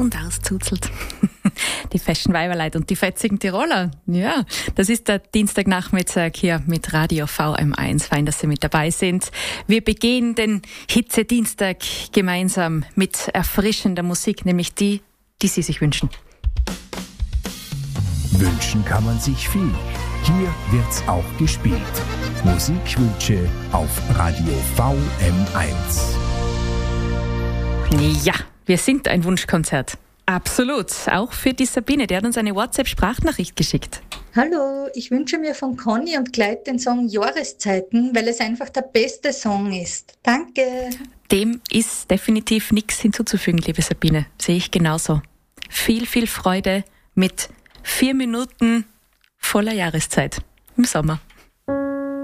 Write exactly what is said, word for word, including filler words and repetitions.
und auszuzelt. Die Fashion Weiberleute und die fetzigen Tiroler. Ja, das ist der Dienstagnachmittag hier mit Radio V M eins. Fein, dass Sie mit dabei sind. Wir begehen den Hitze-Dienstag gemeinsam mit erfrischender Musik, nämlich die, die Sie sich wünschen. Wünschen kann man sich viel. Hier wird's auch gespielt. Musikwünsche auf Radio V M eins. Ja, wir sind ein Wunschkonzert. Absolut. Auch für die Sabine. Der hat uns eine WhatsApp-Sprachnachricht geschickt. Hallo, ich wünsche mir von Conny und Clyde den Song Jahreszeiten, weil es einfach der beste Song ist. Danke. Dem ist definitiv nichts hinzuzufügen, liebe Sabine. Sehe ich genauso. Viel, viel Freude mit vier Minuten voller Jahreszeit im Sommer.